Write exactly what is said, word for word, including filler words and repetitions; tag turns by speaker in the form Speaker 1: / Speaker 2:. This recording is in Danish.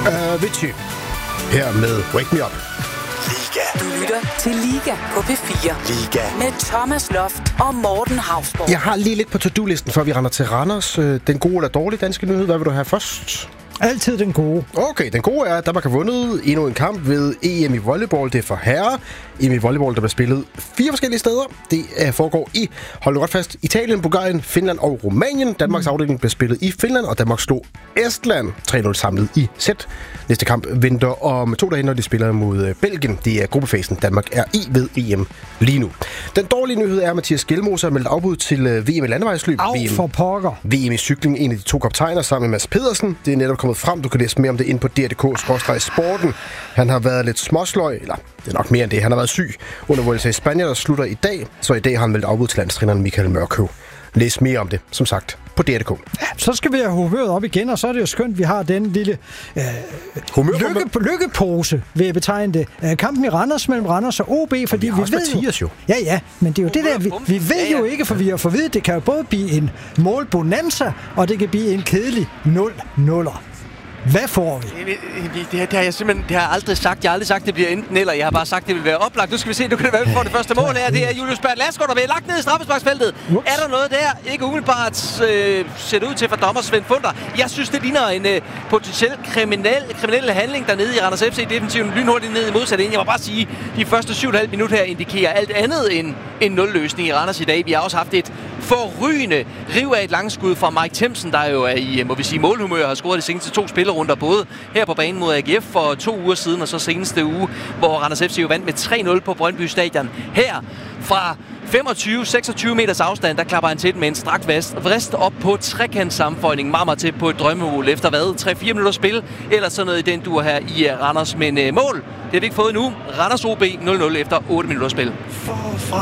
Speaker 1: Avicii. Her med Wake Me Up.
Speaker 2: Du lytter til Liga på P fire.
Speaker 3: Liga.
Speaker 2: Med Thomas Loft og Morten Hausborg.
Speaker 1: Jeg har lige lidt på to-do-listen, før vi render til Randers. Den gode eller dårlige danske nyhed, hvad vil du have først?
Speaker 4: Altid den gode.
Speaker 1: Okay, den gode er, at Danmark har vundet endnu en kamp ved E M i volleyball. Det er for herrer. E M i volleyball, der bliver spillet fire forskellige steder. Det foregår i, hold nu godt fast, Italien, Bulgarien, Finland og Rumænien. Danmarks afdeling bliver spillet i Finland, og Danmark slog Estland tre nul samlet i sæt. Næste kamp venter om to dage, når de spiller mod Belgien. Det er gruppefasen, Danmark er i ved E M lige nu. Den dårlige nyhed er, at Mathias Gjelmose har meldt afbud til V M i landevejsløb.
Speaker 4: Af for pokker.
Speaker 1: V M i cykling, en af de to kaptajner sammen med Mads Pedersen. Det er netop kommet frem. Du kan læse mere om det inde på D R punktum D K skråstreg sporten. Han har været lidt småsløj, eller det er nok mere end det. Han har været syg under Vuelta i Spanien, der slutter i dag. Så i dag har han meldt afbud til landstræneren Michael Mørkøv. Læs mere om det, som sagt, på D R punktum D K.
Speaker 4: Ja, så skal vi have humøret op igen, og så er det jo skønt, vi har den lille øh, lykke, lykkepose, vil jeg betegne det. Øh, kampen i Randers mellem Randers og O B, fordi vi, vi ved
Speaker 1: Mathias, jo.
Speaker 4: Ja, ja, men det er jo det der, vi, vi ved jo ikke, for vi har fået det kan jo både blive en målbonanza, og det kan blive en kedelig nul nuller. Hvad får vi?
Speaker 3: Det, det, det, det har jeg simpelthen det har jeg aldrig sagt. Jeg har aldrig sagt, det bliver enten eller. Jeg har bare sagt, det vil være oplagt. Nu skal vi se, nu kan det være, vi får det første mål her. Det er Julius Berg Lassgaard, der bliver lagt ned i straffesparksfeltet. Er der noget der? Ikke umiddelbart øh, ser det ud til for dommer Svend Funder. Jeg synes, det ligner en øh, potentiel kriminel, kriminel handling dernede i Randers F C. Defensiven lynhurtigt ned i modsat ende. Jeg må bare sige, de første syv komma fem minutter her indikerer alt andet end en nul-løsning i Randers i dag. Vi har også haft et forrygende riv af et langskud fra Mike Themsen, der jo er i, må vi sige, målhumør, har scoret de seneste to spillerunder, både her på banen mod A G F for to uger siden, og så seneste uge, hvor Randers F C jo vandt med tre nul på Brøndby Stadion. Her fra femogtyve til seksogtyve meters afstand, der klapper han til med en strakt vrist op på trekants sammenføjning. Meget, meget tæt på et drømmemål efter hvad? tre fire minutter spil, eller sådan noget i den dur her i Randers. Men uh, mål, det har vi ikke fået endnu. Randers O B nul nul efter otte minutter spil.
Speaker 4: Forfra